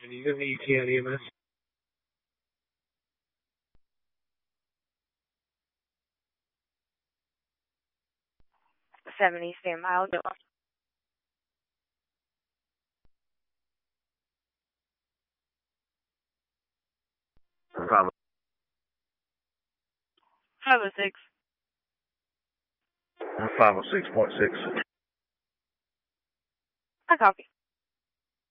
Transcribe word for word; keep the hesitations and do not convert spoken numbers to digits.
And you E T N E M S. seventy, stand by. I'll do it. Five, five oh six. five oh six point six. I copy.